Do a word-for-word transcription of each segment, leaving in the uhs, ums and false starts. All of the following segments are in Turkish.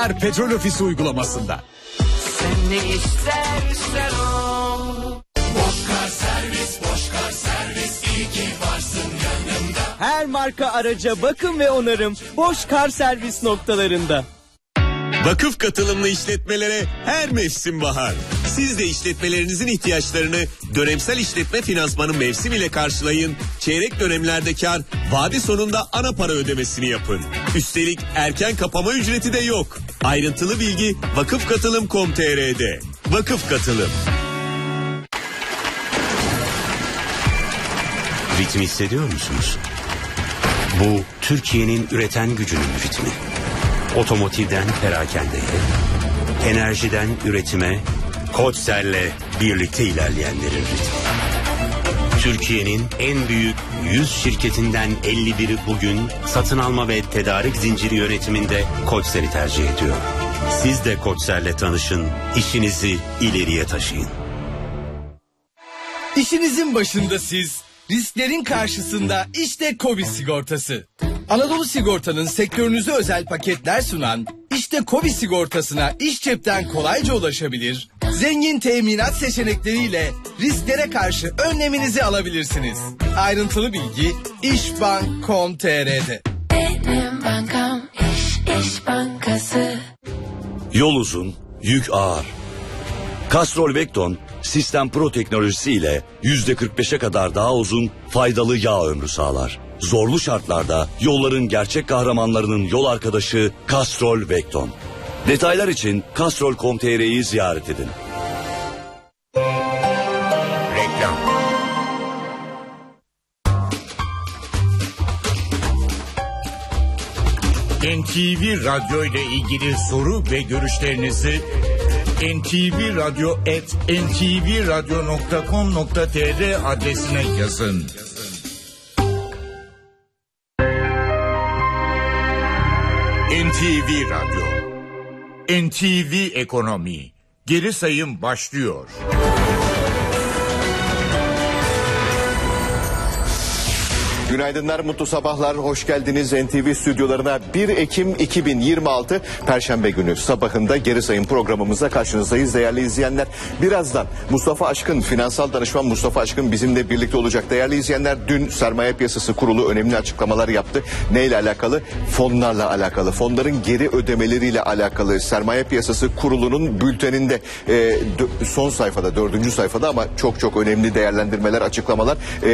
Şartlar Petrol Ofisi uygulamasında. Sen ne istersen o. Boşkar servis, Boşkar servis, iyi ki varsın yanımda. Her marka araca bakım ve onarım Boşkar servis noktalarında. Vakıf katılımlı işletmelere her mevsim bahar. Siz de işletmelerinizin ihtiyaçlarını dönemsel işletme finansmanı mevsim ile karşılayın. Çeyrek dönemlerde kar, vade sonunda ana para ödemesini yapın. Üstelik erken kapama ücreti de yok. Ayrıntılı bilgi vakıfkatılım nokta com nokta tr'de. Vakıf Katılım. Ritmi hissediyor musunuz? Bu Türkiye'nin üreten gücünün ritmi. Otomotivden perakendeye, enerjiden üretime, Koçser'le birlikte ilerleyenlerin ritmi. Türkiye'nin en büyük yüz şirketinden elli biri bugün satın alma ve tedarik zinciri yönetiminde Koçser'i tercih ediyor. Siz de Koçser'le tanışın, işinizi ileriye taşıyın. İşinizin başında siz, risklerin karşısında işte KOBİ sigortası. Anadolu Sigorta'nın sektörünüze özel paketler sunan işte KOBİ sigortasına iş cepten kolayca ulaşabilir, zengin teminat seçenekleriyle risklere karşı önleminizi alabilirsiniz. Ayrıntılı bilgi işbank nokta com nokta tr'de. Benim bankam İş, İş Bankası. Yol uzun, yük ağır. Castrol Vecton Sistem Pro teknolojisiyle yüzde kırk beşe kadar daha uzun faydalı yağ ömrü sağlar. Zorlu şartlarda yolların gerçek kahramanlarının yol arkadaşı Castrol Vecton. Detaylar için castrol nokta com nokta tr'yi ziyaret edin. Reklam. N T V Radyo ile ilgili soru ve görüşlerinizi en te ve radyo at en te ve radyo nokta com nokta tr adresine yazın. N T V Radyo, N T V Ekonomi, geri sayım başlıyor. Günaydınlar, mutlu sabahlar, hoş geldiniz N T V stüdyolarına. bir Ekim iki bin yirmi altı Perşembe günü sabahında geri sayım programımızda karşınızdayız değerli izleyenler. Birazdan Mustafa Aşkın, finansal danışman Mustafa Aşkın bizimle birlikte olacak. Değerli izleyenler, dün Sermaye Piyasası Kurulu önemli açıklamalar yaptı. Neyle alakalı? Fonlarla alakalı. Fonların geri ödemeleriyle alakalı. Sermaye Piyasası Kurulu'nun bülteninde e, son sayfada, dördüncü sayfada ama çok çok önemli değerlendirmeler, açıklamalar e,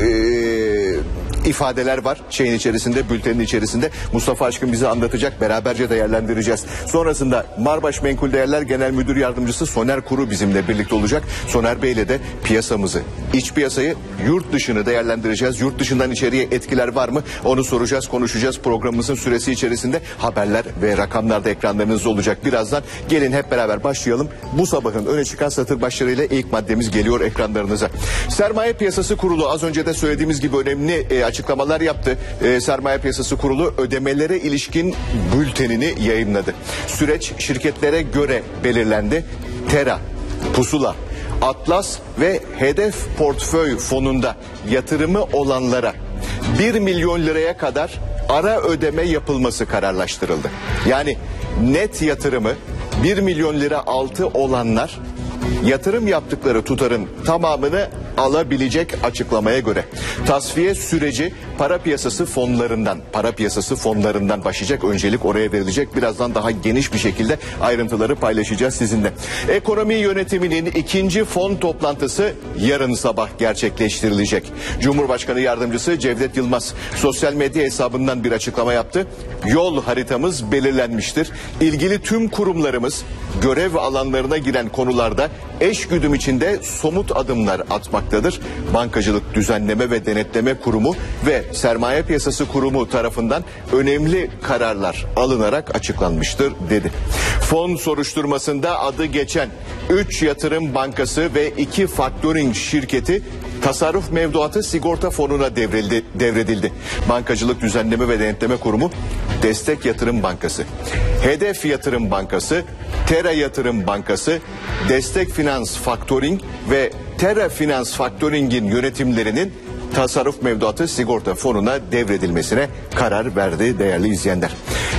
e, ifadeler var şeyin içerisinde, bültenin içerisinde. Mustafa Aşkın bize anlatacak, beraberce değerlendireceğiz. Sonrasında Marbaş Menkul Değerler Genel Müdür Yardımcısı Soner Kuru bizimle birlikte olacak. Soner Bey ile de piyasamızı, iç piyasayı, yurt dışını değerlendireceğiz. Yurt dışından içeriye etkiler var mı? Onu soracağız, konuşacağız. Programımızın süresi içerisinde haberler ve rakamlar da ekranlarınızda olacak. Birazdan gelin hep beraber başlayalım. Bu sabahın öne çıkan satır başlarıyla ilk maddemiz geliyor ekranlarınıza. Sermaye Piyasası Kurulu az önce de söylediğimiz gibi önemli e, açıklamalar yaptı. E, Sermaye Piyasası Kurulu ödemelere ilişkin bültenini yayınladı. Süreç şirketlere göre belirlendi. Tera, Pusula, Atlas ve Hedef Portföy Fonu'nda yatırımı olanlara bir milyon liraya kadar ara ödeme yapılması kararlaştırıldı. Yani net yatırımı bir milyon lira altı olanlar yatırım yaptıkları tutarın tamamını alabilecek açıklamaya göre. Tasfiye süreci para piyasası fonlarından, para piyasası fonlarından başlayacak. Öncelik oraya verilecek. Birazdan daha geniş bir şekilde ayrıntıları paylaşacağız sizinle. Ekonomi yönetiminin ikinci fon toplantısı yarın sabah gerçekleştirilecek. Cumhurbaşkanı Yardımcısı Cevdet Yılmaz sosyal medya hesabından bir açıklama yaptı. Yol haritamız belirlenmiştir. İlgili tüm kurumlarımız görev alanlarına giren konularda eşgüdüm içinde somut adımlar atmaktadır. Bankacılık Düzenleme ve Denetleme Kurumu ve Sermaye Piyasası Kurumu tarafından önemli kararlar alınarak açıklanmıştır dedi. Fon soruşturmasında adı geçen üç yatırım bankası ve iki faktöring şirketi tasarruf mevduatı sigorta fonuna devrildi, devredildi. Bankacılık Düzenleme ve Denetleme Kurumu, Destek Yatırım Bankası, Hedef Yatırım Bankası, Tera Yatırım Bankası, Destek Finans Faktöring ve Tera Finans Faktöring'in yönetimlerinin tasarruf mevduatı sigorta fonuna devredilmesine karar verdi değerli izleyenler.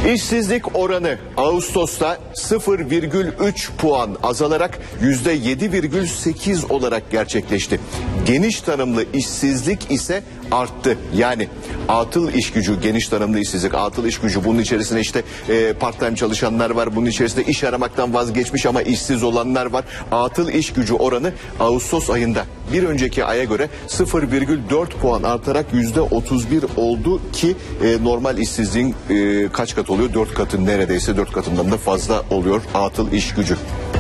İşsizlik oranı Ağustos'ta sıfır virgül üç puan azalarak yüzde yedi virgül sekiz olarak gerçekleşti. Geniş tanımlı işsizlik ise arttı. Yani atıl iş gücü, geniş tanımlı işsizlik, atıl iş gücü, bunun içerisinde işte e, part time çalışanlar var. Bunun içerisinde iş aramaktan vazgeçmiş ama işsiz olanlar var. Atıl iş gücü oranı Ağustos ayında bir önceki aya göre sıfır virgül dört puan artarak yüzde otuz bir oldu ki e, normal işsizliğin e, kaç kat oluyor? Dört katı, neredeyse dört katından da fazla oluyor atıl iş gücü.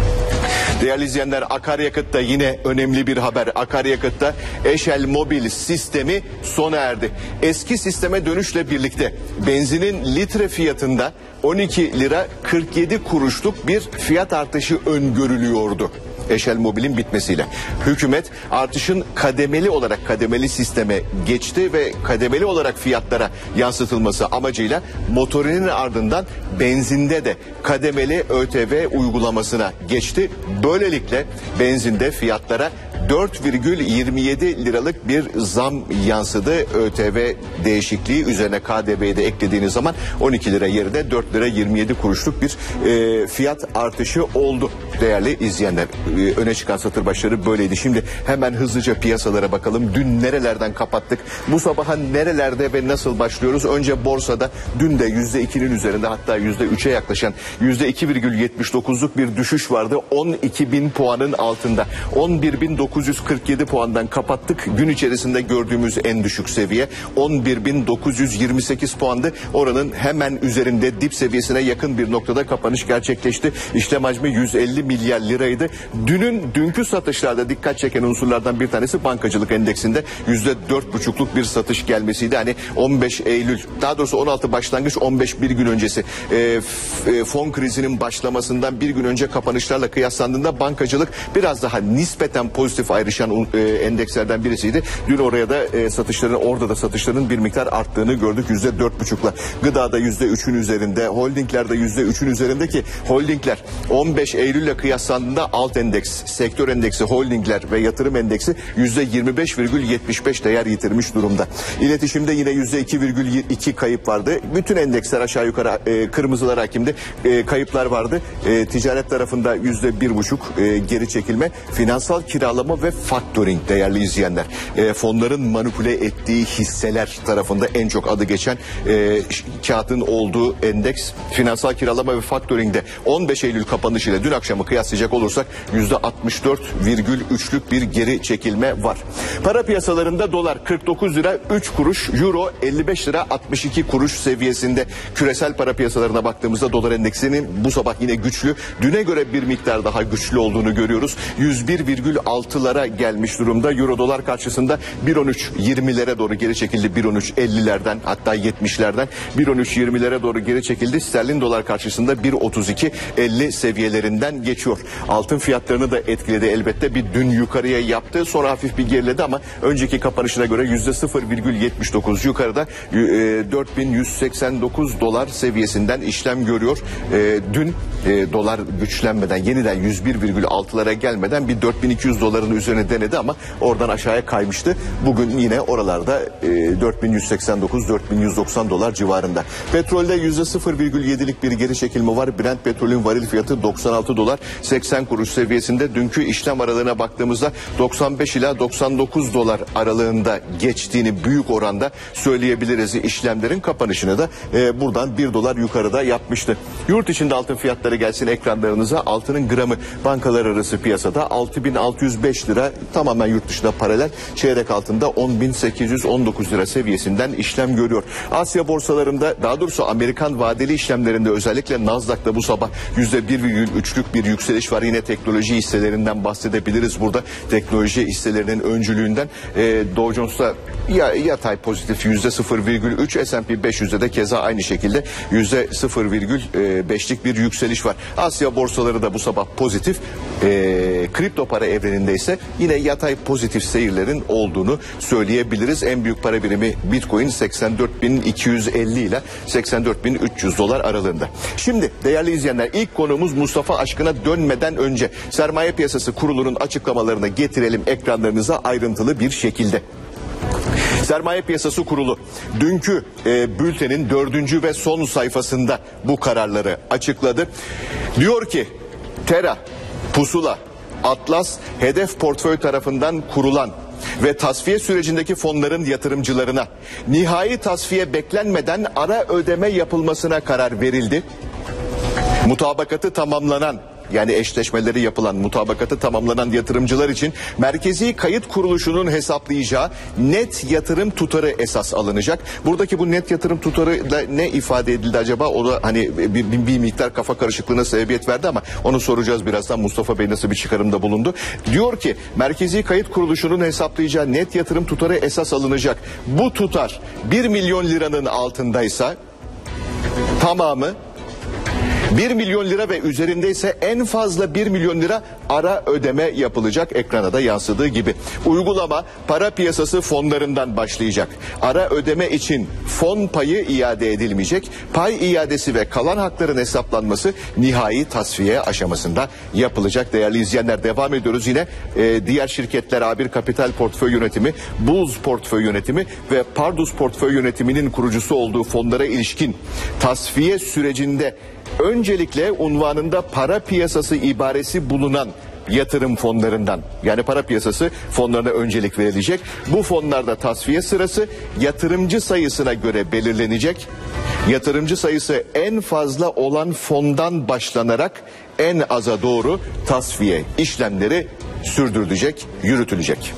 Değerli izleyenler, akaryakıtta yine önemli bir haber. Akaryakıtta Eşel Mobil sistemi sona erdi. Eski sisteme dönüşle birlikte benzinin litre fiyatında on iki lira kırk yedi kuruşluk bir fiyat artışı öngörülüyordu. Eşel Mobil'in bitmesiyle. Hükümet artışın kademeli olarak kademeli sisteme geçti ve kademeli olarak fiyatlara yansıtılması amacıyla motorinin ardından benzinde de kademeli ÖTV uygulamasına geçti. Böylelikle benzinde fiyatlara dört virgül yirmi yedi liralık bir zam yansıdı. ÖTV değişikliği üzerine K D V'yi de eklediğiniz zaman on iki lira yerine dört lira yirmi yedi kuruşluk bir e, fiyat artışı oldu değerli izleyenler. E, öne çıkan satır başları böyleydi. Şimdi hemen hızlıca piyasalara bakalım. Dün nerelerden kapattık? Bu sabaha nerelerde ve nasıl başlıyoruz? Önce borsada dün de yüzde ikinin üzerinde, hatta yüzde üçe yaklaşan yüzde iki virgül yetmiş dokuzluk bir düşüş vardı. on iki bin puanın altında. on bir bin dokuz yüz kırk yedi puandan kapattık. Gün içerisinde gördüğümüz en düşük seviye on bir bin dokuz yüz yirmi sekiz puandı. Oranın hemen üzerinde dip seviyesine yakın bir noktada kapanış gerçekleşti. İşlem hacmi yüz elli milyar liraydı. Dünün dünkü satışlarda dikkat çeken unsurlardan bir tanesi bankacılık endeksinde yüzde dört buçukluk bir satış gelmesiydi. Hani on beş Eylül, daha doğrusu on altı başlangıç, on beş bir gün öncesi e, f, e, fon krizinin başlamasından bir gün önce kapanışlarla kıyaslandığında bankacılık biraz daha nispeten pozitif ayrışan e, endekslerden birisiydi. Dün oraya da e, satışların, orada da satışların bir miktar arttığını gördük yüzde dört buçukla. Gıdada yüzde üçün üzerinde, holdinglerde yüzde üçün üzerinde ki holdingler on beş Eylül ile kıyaslandığında alt endeks, sektör endeksi, holdingler ve yatırım endeksi yüzde yirmi beş virgül yetmiş beş değer yitirmiş durumda. İletişimde yine yüzde iki virgül iki kayıp vardı. Bütün endeksler aşağı yukarı e, kırmızılar hakimdi. E, kayıplar vardı. E, ticaret tarafında yüzde bir buçuk e, geri çekilme. Finansal kiralama ve factoring değerli izleyenler. E, fonların manipüle ettiği hisseler tarafında en çok adı geçen e, kağıtın olduğu endeks. Finansal kiralama ve factoring'de on beş Eylül kapanışıyla dün akşamı kıyaslayacak olursak yüzde altmış dört virgül üçlük bir geri çekilme var. Para piyasalarında dolar kırk dokuz lira üç kuruş, euro elli beş lira altmış iki kuruş seviyesinde. Küresel para piyasalarına baktığımızda dolar endeksinin bu sabah yine güçlü, düne göre bir miktar daha güçlü olduğunu görüyoruz. yüz bir virgül altılara gelmiş durumda. Euro dolar karşısında bir on üç yirmilere doğru geri çekildi. bir on üç ellilerden, hatta yetmişlerden bir on üç yirmilere doğru geri çekildi. Sterlin dolar karşısında bir otuz iki elli seviyelerinden geçiyor. Altın fiyatlarını da etkiledi elbette. Bir dün yukarıya yaptı, sonra hafif bir geriledi ama önceki kapanışına göre yüzde sıfır virgül yetmiş dokuz yukarıda e, dört bin yüz seksen dokuz dolar seviyesinden işlem görüyor. E, dün e, dolar güçlenmeden, yeniden yüz bir virgül altılara gelmeden bir dört bin iki yüz doların üzerine denedi ama oradan aşağıya kaymıştı. Bugün yine oralarda e, dört bin yüz seksen dokuz dört bin yüz doksan dolar civarında. Petrolde yüzde sıfır virgül yedilik bir geri çekilme var. Brent petrolün varil fiyatı doksan altı dolar seksen kuruş seviyesinde. Dünkü işlem aralığına baktığımızda doksan beş ila doksan dokuz dolar aralığında geçtiğini büyük oranda söyleyebiliriz. İşlemlerin kapanışını da e, buradan bir dolar yukarıda yapmıştı. Yurt içinde altın fiyatları gelsin ekranlarınıza. Altının gramı bankalar arası piyasada altı bin altı yüz beş lira, tamamen yurt dışında paralel. Çeyrek altında on bin sekiz yüz on dokuz lira seviyesinden işlem görüyor. Asya borsalarında, daha doğrusu Amerikan vadeli işlemlerinde özellikle Nasdaq'ta bu sabah yüzde bir virgül üçlük bir yükseliş var. Yine teknoloji hisselerinden bahsedebiliriz burada. Teknoloji hisselerinin öncülüğünden e, Dow Jones'ta ya, yatay pozitif yüzde sıfır virgül üç, S and P beş yüzde de keza aynı şekilde yüzde sıfır virgül beşlik bir yükseliş var. Asya borsaları da bu sabah pozitif. E, kripto para evreninde ise yine yatay pozitif seyirlerin olduğunu söyleyebiliriz. En büyük para birimi Bitcoin seksen dört bin iki yüz elli ile seksen dört bin üç yüz dolar aralığında. Şimdi değerli izleyenler, ilk konumuz Mustafa Aşkın'a dönmeden önce Sermaye Piyasası Kurulu'nun açıklamalarını getirelim ekranlarınıza ayrıntılı bir şekilde. Sermaye Piyasası Kurulu dünkü e, bültenin dördüncü ve son sayfasında bu kararları açıkladı. Diyor ki Tera, Pusula, Atlas, Hedef Portföy tarafından kurulan ve tasfiye sürecindeki fonların yatırımcılarına nihai tasfiye beklenmeden ara ödeme yapılmasına karar verildi. Mutabakatı tamamlanan, yani eşleşmeleri yapılan, mutabakatı tamamlanan yatırımcılar için Merkezi Kayıt Kuruluşu'nun hesaplayacağı net yatırım tutarı esas alınacak. Buradaki bu net yatırım tutarı da ne ifade edildi acaba? O da hani bir, bir, bir miktar kafa karışıklığına sebebiyet verdi ama onu soracağız birazdan. Mustafa Bey nasıl bir çıkarımda bulundu? Diyor ki Merkezi Kayıt Kuruluşu'nun hesaplayacağı net yatırım tutarı esas alınacak. Bu tutar bir milyon liranın altındaysa tamamı, bir milyon lira ve üzerindeyse en fazla bir milyon lira ara ödeme yapılacak, ekrana da yansıdığı gibi. Uygulama para piyasası fonlarından başlayacak. Ara ödeme için fon payı iade edilmeyecek. Pay iadesi ve kalan hakların hesaplanması nihai tasfiye aşamasında yapılacak. Değerli izleyenler, devam ediyoruz yine. Ee, diğer şirketler A bir Kapital Portföy Yönetimi, Bulls Portföy Yönetimi ve Pardus Portföy Yönetimi'nin kurucusu olduğu fonlara ilişkin tasfiye sürecinde öncelikle unvanında para piyasası ibaresi bulunan yatırım fonlarından, yani para piyasası fonlarına öncelik verilecek. Bu fonlarda tasfiye sırası yatırımcı sayısına göre belirlenecek. Yatırımcı sayısı en fazla olan fondan başlanarak en aza doğru tasfiye işlemleri sürdürülecek, yürütülecek.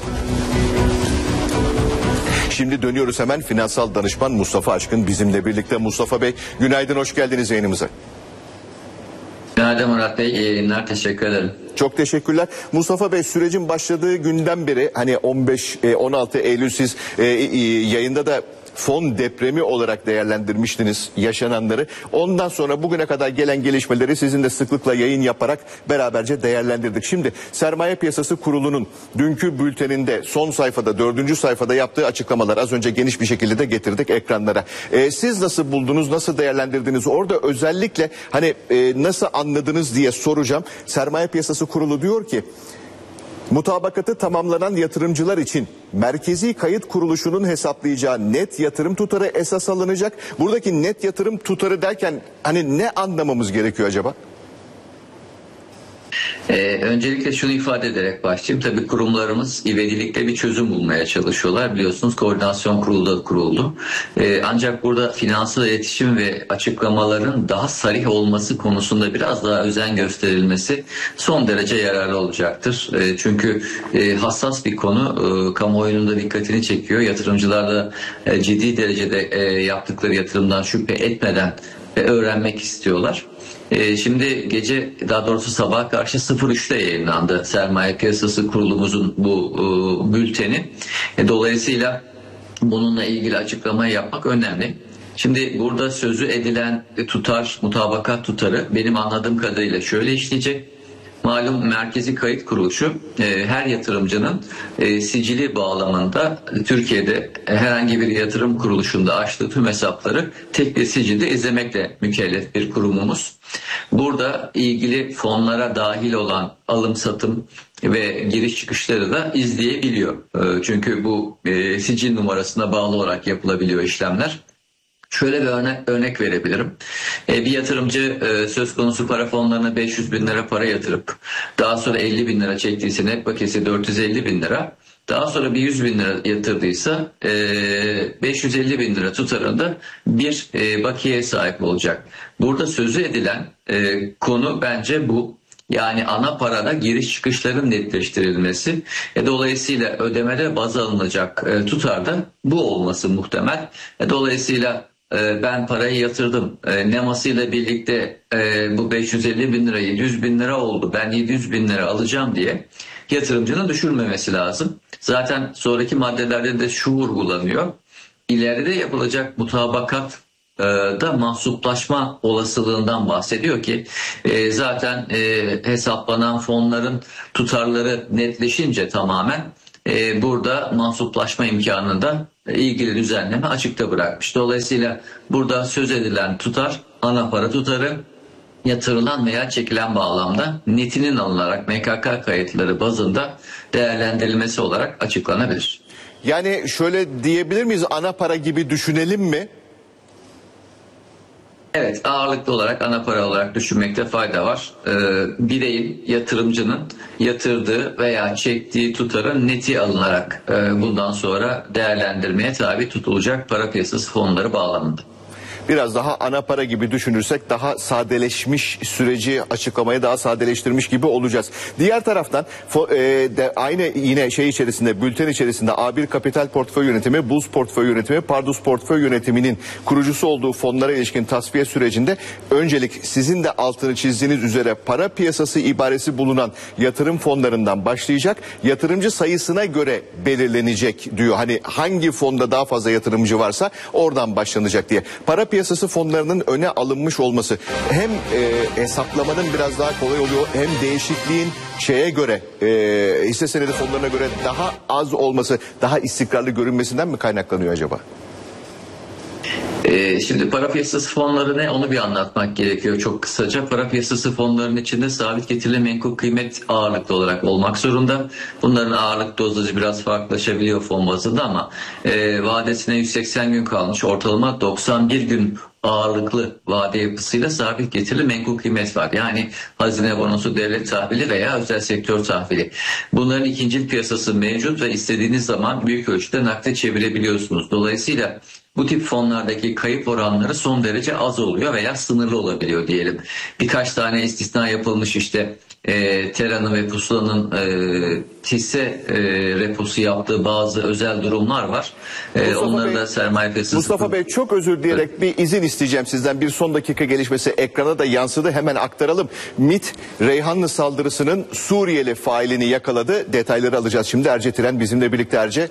Şimdi dönüyoruz hemen, finansal danışman Mustafa Aşkın bizimle birlikte. Mustafa Bey, günaydın, hoş geldiniz yayınımıza. Günaydın Murat Bey, iyi yayınlar, teşekkür ederim. Çok teşekkürler. Mustafa Bey, sürecin başladığı günden beri hani on beş on altı Eylül siz e, e, yayında da fon depremi olarak değerlendirmiştiniz yaşananları. Ondan sonra bugüne kadar gelen gelişmeleri sizin de sıklıkla yayın yaparak beraberce değerlendirdik. Şimdi Sermaye Piyasası Kurulu'nun dünkü bülteninde son sayfada, dördüncü sayfada yaptığı açıklamalar az önce geniş bir şekilde de getirdik ekranlara. Ee, siz nasıl buldunuz, nasıl değerlendirdiniz? Orada özellikle hani e, nasıl anladınız diye soracağım. Sermaye Piyasası Kurulu diyor ki mutabakatı tamamlanan yatırımcılar için Merkezi Kayıt Kuruluşu'nun hesaplayacağı net yatırım tutarı esas alınacak. Buradaki net yatırım tutarı derken hani ne anlamamız gerekiyor acaba? Ee, öncelikle şunu ifade ederek başlayayım. Tabii kurumlarımız ivedilikle bir çözüm bulmaya çalışıyorlar. Biliyorsunuz koordinasyon kurulu da kuruldu. Ee, ancak burada finansal iletişim ve açıklamaların daha sarih olması konusunda biraz daha özen gösterilmesi son derece yararlı olacaktır. Ee, çünkü e, hassas bir konu, e, kamuoyunun da dikkatini çekiyor. Yatırımcılar da e, ciddi derecede e, yaptıkları yatırımdan şüphe etmeden e, öğrenmek istiyorlar. Şimdi gece, daha doğrusu sabaha karşı sıfır üçte yayınlandı Sermaye Piyasası Kurulumuzun bu e, bülteni. E, dolayısıyla bununla ilgili açıklamayı yapmak önemli. Şimdi burada sözü edilen tutar, mutabakat tutarı benim anladığım kadarıyla şöyle işleyecek. Malum Merkezi Kayıt Kuruluşu e, her yatırımcının e, sicili bağlamında Türkiye'de e, herhangi bir yatırım kuruluşunda açtığı tüm hesapları tek bir sicilde izlemekle mükellef bir kurumumuz. Burada ilgili fonlara dahil olan alım satım ve giriş çıkışları da izleyebiliyor. E, çünkü bu e, sicil numarasına bağlı olarak yapılabiliyor işlemler. Şöyle bir örnek, örnek verebilirim. E, bir yatırımcı e, söz konusu para fonlarına beş yüz bin lira para yatırıp daha sonra elli bin lira çektiyse net bakiyesi dört yüz elli bin lira. Daha sonra bir yüz bin lira yatırdıysa e, beş yüz elli bin lira tutarında bir e, bakiyeye sahip olacak. Burada sözü edilen e, konu bence bu. Yani ana parada giriş çıkışların netleştirilmesi. E, dolayısıyla ödemede baz alınacak e, tutarda bu olması muhtemel. E, dolayısıyla ben parayı yatırdım. E, Nemasıyla birlikte e, bu beş yüz elli bin lira yedi yüz bin lira oldu. Ben yedi yüz bin lira alacağım diye yatırımcının düşürmemesi lazım. Zaten sonraki maddelerde de şu vurgulanıyor. İleride yapılacak mutabakat e, da mahsuplaşma olasılığından bahsediyor ki e, zaten e, hesaplanan fonların tutarları netleşince tamamen e, burada mahsuplaşma imkanını da ilgili düzenleme açıkta bırakmış. Dolayısıyla burada söz edilen tutar ana para tutarı, yatırılan veya çekilen bağlamda netinin alınarak M K K kayıtları bazında değerlendirilmesi olarak açıklanabilir. Yani şöyle diyebilir miyiz, ana para gibi düşünelim mi? Evet, ağırlıklı olarak ana para olarak düşünmekte fayda var. Ee, bireyin, yatırımcının yatırdığı veya çektiği tutarın neti alınarak e, bundan sonra değerlendirmeye tabi tutulacak para piyasası fonları bağlamında. Biraz daha ana para gibi düşünürsek daha sadeleşmiş, süreci açıklamayı daha sadeleştirmiş gibi olacağız. Diğer taraftan e, de aynı yine şey içerisinde, bülten içerisinde A bir Kapital Portföy Yönetimi, Buz Portföy Yönetimi, Pardus Portföy Yönetimi'nin kurucusu olduğu fonlara ilişkin tasfiye sürecinde öncelik sizin de altını çizdiğiniz üzere para piyasası ibaresi bulunan yatırım fonlarından başlayacak. Yatırımcı sayısına göre belirlenecek diyor. Hani hangi fonda daha fazla yatırımcı varsa oradan başlanacak diye. Para piyasası fonlarının öne alınmış olması hem e, hesaplamanın biraz daha kolay oluyor, hem değişikliğin şeye göre e, hisse senedi fonlarına göre daha az olması, daha istikrarlı görünmesinden mi kaynaklanıyor acaba? Ee, şimdi para piyasası fonları ne, onu bir anlatmak gerekiyor çok kısaca. Para piyasası fonlarının içinde sabit getirili menkul kıymet ağırlıklı olarak olmak zorunda. Bunların ağırlık dozajı biraz farklılaşabiliyor fon bazında ama e, vadesine yüz seksen gün kalmış, ortalama doksan bir gün ağırlıklı vade yapısıyla sabit getirili menkul kıymet var. Yani hazine bonosu, devlet tahvili veya özel sektör tahvili. Bunların ikincil piyasası mevcut ve istediğiniz zaman büyük ölçüde nakde çevirebiliyorsunuz. Dolayısıyla bu tip fonlardaki kayıp oranları son derece az oluyor veya sınırlı olabiliyor diyelim. Birkaç tane istisna yapılmış, işte e, Tera'nın ve Pusula'nın e, hisse e, reposu yaptığı bazı özel durumlar var. E, onları Bey, da sermaye piyasası... Mustafa Bey, çok özür dileyerek evet. bir izin isteyeceğim sizden. Bir son dakika gelişmesi ekrana da yansıdı. Hemen aktaralım. MİT, Reyhanlı saldırısının Suriyeli failini yakaladı. Detayları alacağız şimdi. Erce Tiren bizimle birlikte. Erce.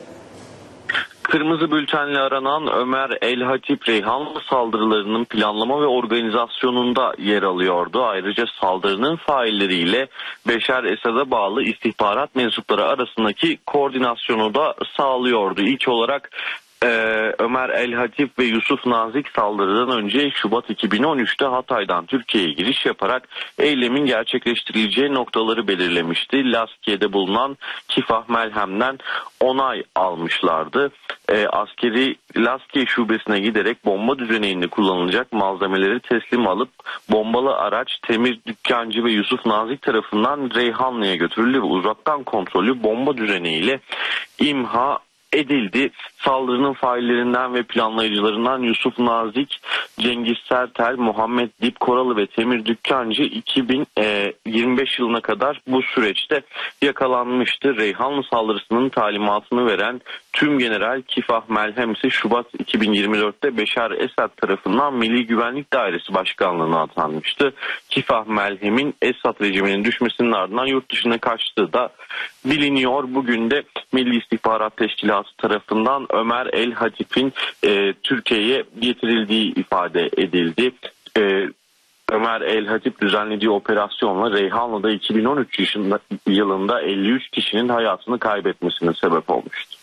Kırmızı bültenle aranan Ömer El Hatip, Reyhanlı saldırılarının planlama ve organizasyonunda yer alıyordu. Ayrıca saldırının failleriyle Beşar Esad'a bağlı istihbarat mensupları arasındaki koordinasyonu da sağlıyordu. İlk olarak Ee, Ömer El Hatip ve Yusuf Nazik saldırıdan önce Şubat iki bin on üç'te Hatay'dan Türkiye'ye giriş yaparak eylemin gerçekleştirileceği noktaları belirlemişti. Laskiye'de bulunan Kifah Melhem'den onay almışlardı. Ee, askeri Laskiye şubesine giderek bomba düzeninde kullanılacak malzemeleri teslim alıp bombalı araç Temir Dükkancı ve Yusuf Nazik tarafından Reyhanlı'ya götürüldü ve uzaktan kontrollü bomba düzeniyle imha edildi. Saldırının faillerinden ve planlayıcılarından Yusuf Nazik, Cengiz Sertel, Muhammed Dip Koralı ve Temir Dükkancı iki bin yirmi beş yılına kadar bu süreçte yakalanmıştı. Reyhanlı saldırısının talimatını veren Tüm General Kifah Melhem ise Şubat iki bin yirmi dört'te Beşar Esad tarafından Milli Güvenlik Dairesi Başkanlığı'na atanmıştı. Kifah Melhem'in Esad rejiminin düşmesinin ardından yurt dışına kaçtığı da biliniyor. Bugün de Milli İstihbarat Teşkilatı tarafından Ömer El Hatip'in e, Türkiye'ye getirildiği ifade edildi. E, Ömer El Hatip düzenlediği operasyonla Reyhanlı'da iki bin on üç yılında elli üç kişinin hayatını kaybetmesine sebep olmuştu.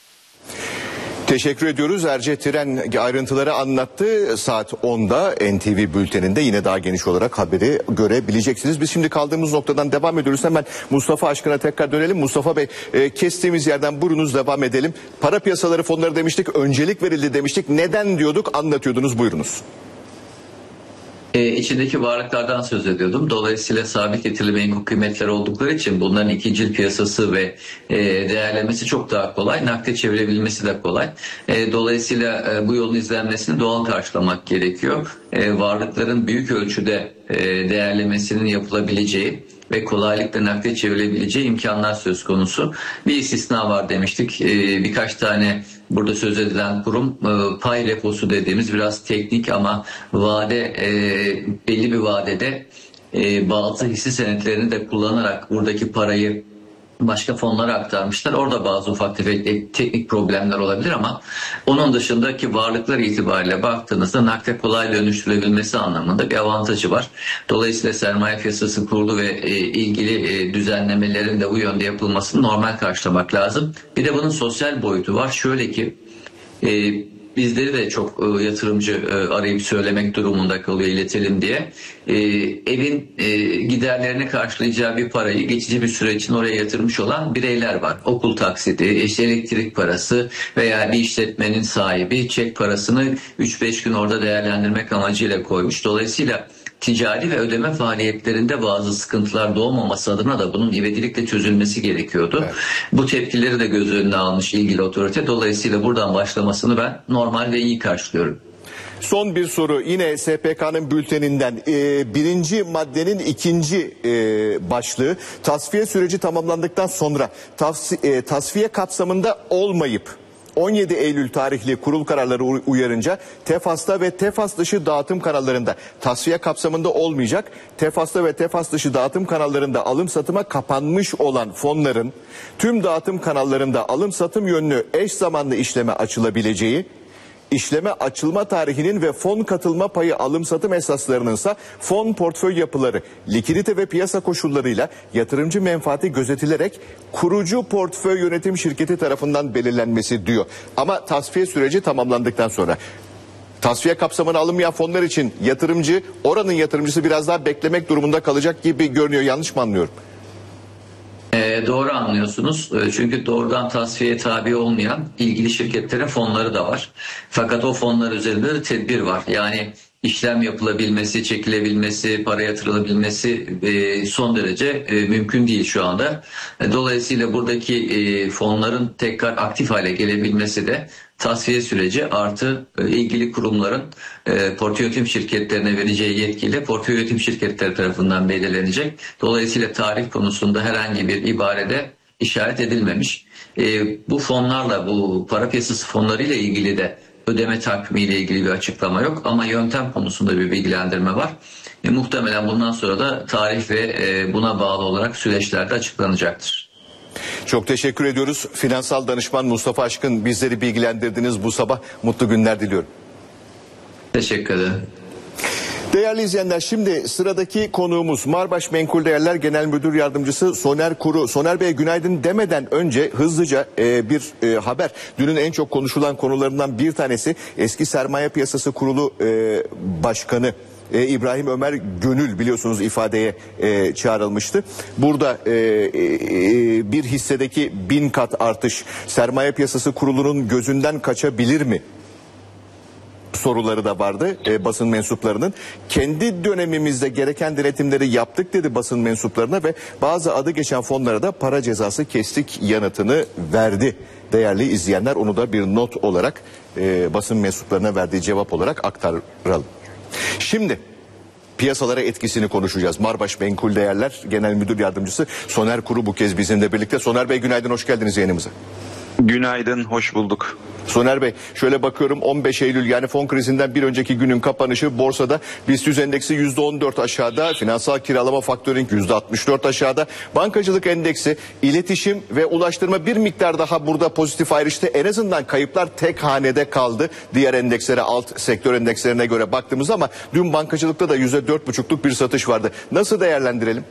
Teşekkür ediyoruz. Erce Tiren ayrıntıları anlattı. Saat onda N T V bülteninde yine daha geniş olarak haberi görebileceksiniz. Biz şimdi kaldığımız noktadan devam ediyoruz. Hemen Mustafa Aşkın'a tekrar dönelim. Mustafa Bey, e, kestiğimiz yerden buyurunuz, devam edelim. Para piyasaları fonları demiştik, öncelik verildi demiştik. Neden diyorduk, anlatıyordunuz, buyurunuz. Ee, içindeki varlıklardan söz ediyordum. Dolayısıyla sabit getirili menkul kıymetler oldukları için bunların ikincil piyasası ve e, değerlemesi çok daha kolay. Nakde çevirebilmesi de kolay. E, dolayısıyla e, bu yolun izlenmesini doğal karşılamak gerekiyor. E, varlıkların büyük ölçüde e, değerlemesinin yapılabileceği ve kolaylıkla nakde çevrilebileceği imkanlar söz konusu. Bir istisna var demiştik. Ee, birkaç tane burada söz edilen kurum e, pay reposu dediğimiz biraz teknik ama vade e, belli bir vadede e, bazı hisse senetlerini de kullanarak buradaki parayı başka fonlara aktarmışlar. Orada bazı ufak tefek teknik problemler olabilir ama onun dışındaki varlıklar itibariyle baktığınızda nakde kolay dönüştürülebilmesi anlamında bir avantajı var. Dolayısıyla sermaye piyasası kurulu ve e, ilgili e, düzenlemelerin de bu yönde yapılmasını normal karşılamak lazım. Bir de bunun sosyal boyutu var. Şöyle ki e, bizleri de çok e, yatırımcı e, arayıp söylemek durumunda kalıyor, iletelim diye. E, evin e, giderlerini karşılayacağı bir parayı geçici bir süre için oraya yatırmış olan bireyler var. Okul taksidi, işte elektrik parası veya bir işletmenin sahibi çek parasını üç beş gün orada değerlendirmek amacıyla koymuş. Dolayısıyla ticari ve ödeme faaliyetlerinde bazı sıkıntılar doğmaması adına da bunun ivedilikle çözülmesi gerekiyordu. Evet. Bu tepkileri de göz önüne almış ilgili otorite. Dolayısıyla buradan başlamasını ben normal ve iyi karşılıyorum. Son bir soru yine S P K'nın bülteninden ee, birinci maddenin ikinci e, başlığı tasfiye süreci tamamlandıktan sonra tavsi, e, tasfiye kapsamında olmayıp on yedi Eylül tarihli kurul kararları uyarınca Tefas'ta ve Tefas dışı dağıtım kanallarında tasfiye kapsamında olmayacak. Tefas'ta ve Tefas dışı dağıtım kanallarında alım satıma kapanmış olan fonların tüm dağıtım kanallarında alım satım yönlü eş zamanlı işleme açılabileceği, İşleme açılma tarihinin ve fon katılma payı alım satım esaslarının ise fon portföy yapıları, likidite ve piyasa koşullarıyla yatırımcı menfaati gözetilerek kurucu portföy yönetim şirketi tarafından belirlenmesi diyor. Ama tasfiye süreci tamamlandıktan sonra tasfiye kapsamına alınmayan fonlar için yatırımcı, oranın yatırımcısı biraz daha beklemek durumunda kalacak gibi görünüyor. Yanlış mı anlıyorum? E, doğru anlıyorsunuz. E, çünkü doğrudan tasfiyeye tabi olmayan ilgili şirketlerin fonları da var. Fakat o fonlar üzerinde de tedbir var. Yani işlem yapılabilmesi, çekilebilmesi, para yatırılabilmesi e, son derece e, mümkün değil şu anda. E, dolayısıyla buradaki e, fonların tekrar aktif hale gelebilmesi de tasfiye süreci artı e, ilgili kurumların e, portföy yönetim şirketlerine vereceği yetkiyle portföy yönetim şirketleri tarafından belirlenecek. Dolayısıyla tarih konusunda herhangi bir ibarede işaret edilmemiş. E, bu fonlarla, bu para piyasası fonlarıyla ilgili de ödeme takvimi ile ilgili bir açıklama yok ama yöntem konusunda bir bilgilendirme var. E, muhtemelen bundan sonra da tarih ve e, buna bağlı olarak süreçlerde açıklanacaktır. Çok teşekkür ediyoruz. Finansal danışman Mustafa Aşkın, bizleri bilgilendirdiniz bu sabah. Mutlu günler diliyorum. Teşekkür ederim. Değerli izleyenler, şimdi sıradaki konuğumuz Marbaş Menkul Değerler Genel Müdür Yardımcısı Soner Kuru. Soner Bey günaydın demeden önce hızlıca e, bir e, haber. Dünün en çok konuşulan konularından bir tanesi eski Sermaye Piyasası Kurulu e, Başkanı e, İbrahim Ömer Gönül biliyorsunuz ifadeye e, çağrılmıştı. Burada e, e, bir hissedeki bin kat artış Sermaye Piyasası Kurulu'nun gözünden kaçabilir mi? Soruları da vardı e, basın mensuplarının. Kendi dönemimizde gereken denetimleri yaptık dedi basın mensuplarına ve bazı adı geçen fonlara da para cezası kestik yanıtını verdi. Değerli izleyenler, onu da bir not olarak e, basın mensuplarına verdiği cevap olarak aktaralım. Şimdi piyasalara etkisini konuşacağız. Marbaş Menkul Değerler Genel Müdür Yardımcısı Soner Kuru bu kez bizimle birlikte. Soner Bey günaydın, hoş geldiniz yayınımıza. Günaydın, hoş bulduk. Soner Bey, şöyle bakıyorum on beş Eylül yani fon krizinden bir önceki günün kapanışı borsada BIST yüz endeksi yüzde on dört aşağıda, finansal kiralama faktörink yüzde altmış dört aşağıda, bankacılık endeksi, iletişim ve ulaştırma bir miktar daha burada pozitif ayrıştı. En azından kayıplar tek hanede kaldı diğer endekslere, alt sektör endekslerine göre baktığımızda, ama dün bankacılıkta da yüzde dört buçukluk bir satış vardı. Nasıl değerlendirelim?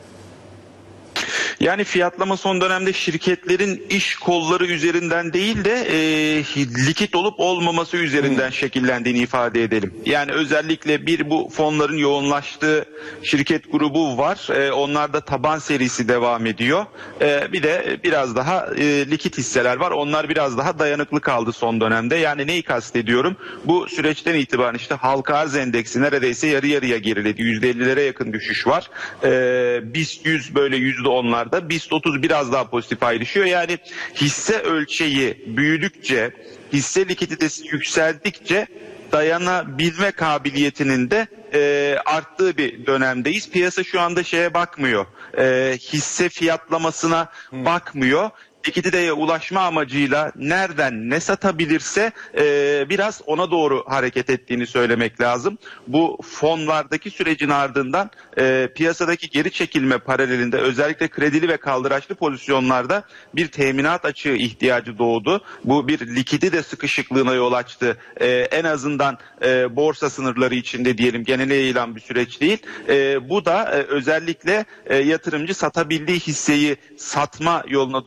Yani fiyatlama son dönemde şirketlerin iş kolları üzerinden değil de e, likit olup olmaması üzerinden hmm. şekillendiğini ifade edelim. Yani özellikle bir bu fonların yoğunlaştığı şirket grubu var. E, onlarda taban serisi devam ediyor. E, bir de biraz daha e, likit hisseler var. Onlar biraz daha dayanıklı kaldı son dönemde. Yani neyi kastediyorum? Bu süreçten itibaren işte halka arz endeksi neredeyse yarı yarıya geriledi. yüzde ellilere yakın düşüş var. E, BIST yüz böyle yüzde onlar. BIST otuz biraz daha pozitif ayrışıyor. Yani hisse ölçeği büyüdükçe, hisse likiditesi yükseldikçe dayanabilme kabiliyetinin de e, arttığı bir dönemdeyiz. Piyasa şu anda şeye bakmıyor, e, hisse fiyatlamasına hmm. bakmıyor. Likiditeye ulaşma amacıyla nereden ne satabilirse e, biraz ona doğru hareket ettiğini söylemek lazım. Bu fonlardaki sürecin ardından e, piyasadaki geri çekilme paralelinde özellikle kredili ve kaldıraçlı pozisyonlarda bir teminat açığı ihtiyacı doğdu. Bu bir likidite sıkışıklığına yol açtı. E, en azından e, borsa sınırları içinde diyelim, genele yayılan bir süreç değil. E, bu da e, özellikle e, yatırımcı satabildiği hisseyi satma yoluna doğru götürdü.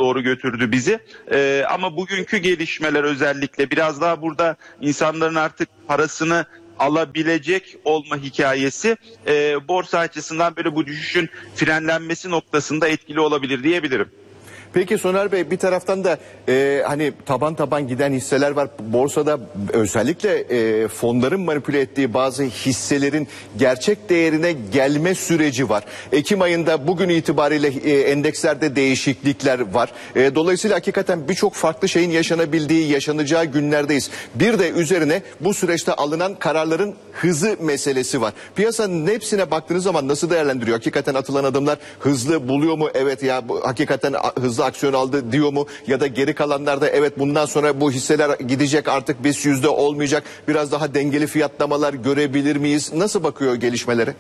düşündürdü bizi. E, ama bugünkü gelişmeler özellikle biraz daha burada insanların artık parasını alabilecek olma hikayesi e, borsa açısından böyle bu düşüşün frenlenmesi noktasında etkili olabilir diyebilirim. Peki Soner Bey, bir taraftan da e, hani taban taban giden hisseler var. Borsada özellikle e, fonların manipüle ettiği bazı hisselerin gerçek değerine gelme süreci var. Ekim ayında bugün itibariyle e, endekslerde değişiklikler var. E, dolayısıyla hakikaten birçok farklı şeyin yaşanabildiği, yaşanacağı günlerdeyiz. Bir de üzerine bu süreçte alınan kararların hızı meselesi var. Piyasanın hepsine baktığınız zaman nasıl değerlendiriyor? Hakikaten atılan adımlar hızlı buluyor mu? Evet ya, bu hakikaten hızlı aksiyon aldı diyor mu? Ya da geri kalanlarda evet bundan sonra bu hisseler gidecek, artık BIST yüzde olmayacak, biraz daha dengeli fiyatlamalar görebilir miyiz? Nasıl bakıyor gelişmelere?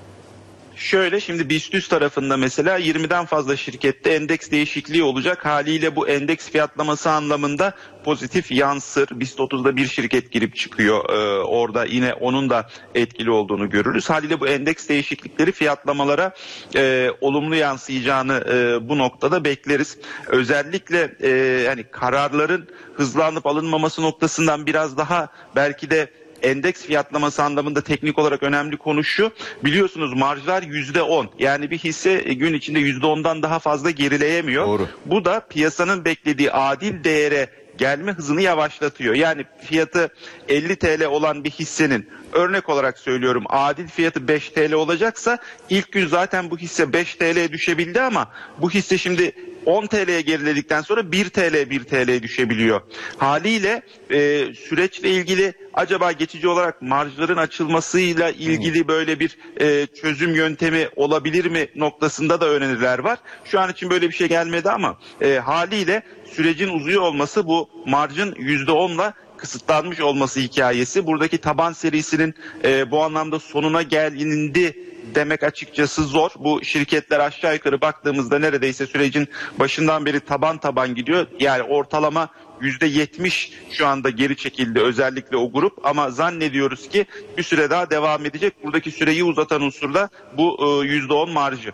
Şöyle, şimdi BIST yüz tarafında mesela yirmiden fazla şirkette endeks değişikliği olacak. Haliyle bu endeks fiyatlaması anlamında pozitif yansır. BIST otuzda bir şirket girip çıkıyor. Ee, orada yine onun da etkili olduğunu görürüz. Haliyle bu endeks değişiklikleri fiyatlamalara e, olumlu yansıyacağını e, bu noktada bekleriz. Özellikle e, hani kararların hızlanıp alınmaması noktasından biraz daha belki de endeks fiyatlaması anlamında teknik olarak önemli konu şu: biliyorsunuz marjlar yüzde on, yani bir hisse gün içinde yüzde ondan daha fazla gerileyemiyor. Doğru. Bu da piyasanın beklediği adil değere gelme hızını yavaşlatıyor. Yani fiyatı elli TL olan bir hissenin, örnek olarak söylüyorum, adil fiyatı beş TL olacaksa ilk gün zaten bu hisse beş TL'ye düşebildi ama bu hisse şimdi on TL'ye geriledikten sonra bir TL bir TL'ye düşebiliyor. Haliyle e, süreçle ilgili acaba geçici olarak marjların açılmasıyla ilgili böyle bir e, çözüm yöntemi olabilir mi noktasında da öneriler var. Şu an için böyle bir şey gelmedi ama e, haliyle sürecin uzuyor olması bu marjın yüzde onla kısıtlanmış olması hikayesi. Buradaki taban serisinin e, bu anlamda sonuna gelindi demek açıkçası zor. Bu şirketler aşağı yukarı baktığımızda neredeyse sürecin başından beri taban taban gidiyor. Yani ortalama yüzde yetmiş şu anda geri çekildi özellikle o grup, ama zannediyoruz ki bir süre daha devam edecek. Buradaki süreyi uzatan unsur da bu e, yüzde on marjı.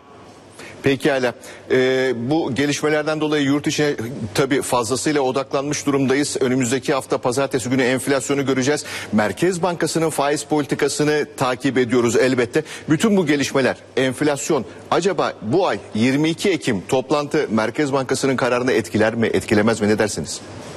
Pekala. Ee, bu gelişmelerden dolayı yurt içine tabii fazlasıyla odaklanmış durumdayız. Önümüzdeki hafta pazartesi günü enflasyonu göreceğiz. Merkez Bankası'nın faiz politikasını takip ediyoruz elbette. Bütün bu gelişmeler, enflasyon acaba bu ay yirmi iki Ekim toplantı Merkez Bankası'nın kararını etkiler mi, etkilemez mi, ne dersiniz?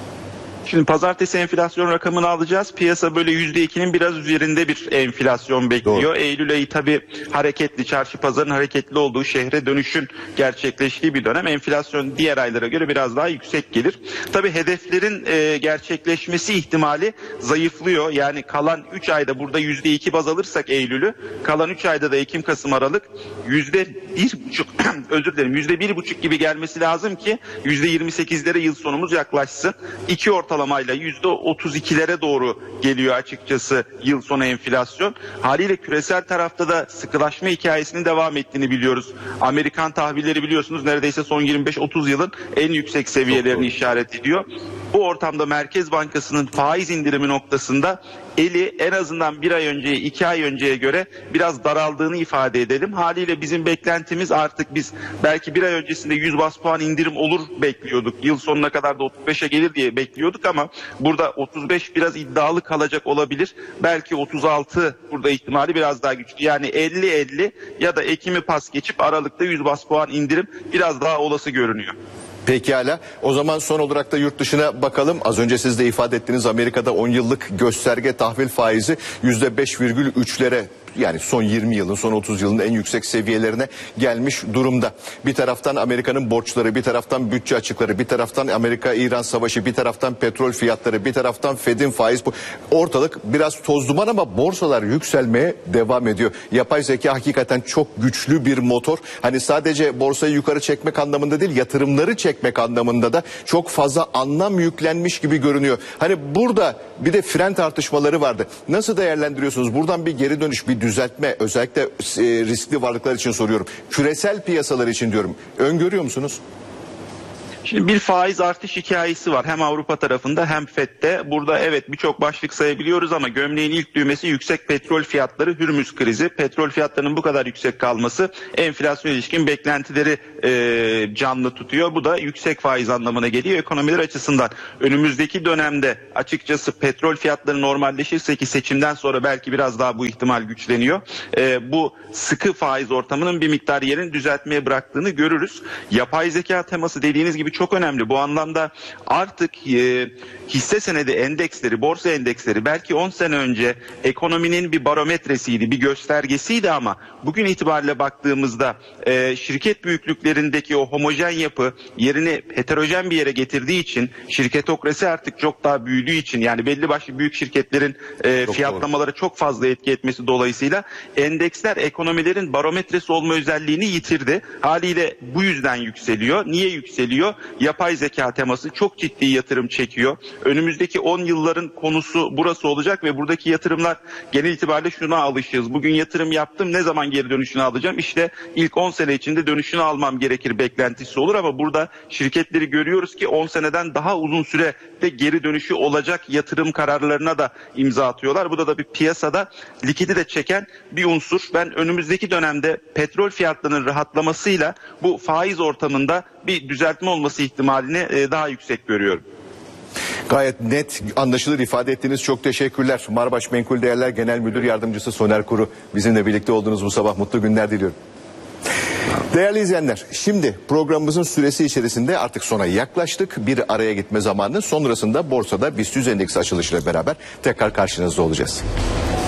Şimdi pazartesi enflasyon rakamını alacağız. Piyasa böyle yüzde ikinin biraz üzerinde bir enflasyon bekliyor. Doğru. Eylül ayı tabii hareketli, çarşı pazarın hareketli olduğu, şehre dönüşün gerçekleştiği bir dönem. Enflasyon diğer aylara göre biraz daha yüksek gelir. Tabii hedeflerin e, gerçekleşmesi ihtimali zayıflıyor. Yani kalan üç ayda burada yüzde iki baz alırsak Eylül'ü, kalan üç ayda da Ekim, Kasım, Aralık yüzde bir buçuk özür dilerim yüzde bir buçuk gibi gelmesi lazım ki yüzde yirmi sekizlere yıl sonumuz yaklaşsın. İki orta ortalamayla yüzde otuz ikilere doğru geliyor açıkçası yıl sonu enflasyon. Haliyle küresel tarafta da sıkılaşma hikayesinin devam ettiğini biliyoruz. Amerikan tahvilleri biliyorsunuz neredeyse son yirmi beş otuz yılın en yüksek seviyelerini işaret ediyor. Bu ortamda Merkez Bankası'nın faiz indirimi noktasında eli en azından bir ay önceye, iki ay önceye göre biraz daraldığını ifade edelim. Haliyle bizim beklentimiz, artık biz belki bir ay öncesinde yüz bas puan indirim olur bekliyorduk. Yıl sonuna kadar da otuz beşe gelir diye bekliyorduk ama burada otuz beş biraz iddialı kalacak olabilir. Belki otuz altı burada ihtimali biraz daha güçlü. Yani elli elli ya da Ekim'i pas geçip Aralık'ta yüz bas puan indirim biraz daha olası görünüyor. Pekala. O zaman son olarak da yurt dışına bakalım. Az önce siz de ifade ettiniz, Amerika'da on yıllık gösterge tahvil faizi yüzde beş virgül üçlere, yani son yirmi yılın, son otuz yılın en yüksek seviyelerine gelmiş durumda. Bir taraftan Amerika'nın borçları, bir taraftan bütçe açıkları, bir taraftan Amerika-İran savaşı, bir taraftan petrol fiyatları, bir taraftan Fed'in faiz. Ortalık biraz toz duman ama borsalar yükselmeye devam ediyor. Yapay zeka hakikaten çok güçlü bir motor. Hani sadece borsayı yukarı çekmek anlamında değil, yatırımları çekmek anlamında da çok fazla anlam yüklenmiş gibi görünüyor. Hani burada bir de fren tartışmaları vardı. Nasıl değerlendiriyorsunuz? Buradan bir geri dönüş, bir düzeltme, özellikle e, riskli varlıklar için soruyorum. Küresel piyasalar için diyorum. Öngörüyor musunuz? Şimdi bir faiz artış hikayesi var hem Avrupa tarafında hem F E D'de. Burada evet birçok başlık sayabiliyoruz ama gömleğin ilk düğmesi yüksek petrol fiyatları, Hürmüz krizi. Petrol fiyatlarının bu kadar yüksek kalması enflasyon ilişkin beklentileri e, canlı tutuyor. Bu da yüksek faiz anlamına geliyor ekonomiler açısından. Önümüzdeki dönemde açıkçası petrol fiyatları normalleşirse ki seçimden sonra belki biraz daha bu ihtimal güçleniyor. E, bu sıkı faiz ortamının bir miktar yerini düzeltmeye bıraktığını görürüz. Yapay zeka teması dediğiniz gibi çok önemli. Bu anlamda artık e, hisse senedi endeksleri, borsa endeksleri belki on sene önce ekonominin bir barometresiydi, bir göstergesiydi ama bugün itibariyle baktığımızda e, şirket büyüklüklerindeki o homojen yapı yerini heterojen bir yere getirdiği için, şirketokrasi artık çok daha büyüdüğü için, yani belli başlı büyük şirketlerin e, fiyatlamalara çok fazla etki etmesi dolayısıyla endeksler ekonomilerin barometresi olma özelliğini yitirdi. Haliyle bu yüzden yükseliyor. Niye yükseliyor? Yapay zeka teması çok ciddi yatırım çekiyor. Önümüzdeki on yılların konusu burası olacak ve buradaki yatırımlar genel itibariyle şuna alışığız. Bugün yatırım yaptım, ne zaman geri dönüşünü alacağım? İşte ilk on sene içinde dönüşünü almam gerekir beklentisi olur ama burada şirketleri görüyoruz ki on seneden daha uzun sürede geri dönüşü olacak yatırım kararlarına da imza atıyorlar. Bu da da bir piyasada likidi de çeken bir unsur. Ben önümüzdeki dönemde petrol fiyatlarının rahatlamasıyla bu faiz ortamında bir düzeltme olması ihtimalini daha yüksek görüyorum. Gayet net, anlaşılır ifade ettiğiniz, çok teşekkürler. Marbaş Menkul Değerler Genel Müdür Yardımcısı Soner Kuru, bizimle birlikte olduğunuz bu sabah mutlu günler diliyorum. Değerli izleyenler, şimdi programımızın süresi içerisinde artık sona yaklaştık. Bir araya gitme zamanı, sonrasında borsada BIST yüz endeksi açılışıyla beraber tekrar karşınızda olacağız.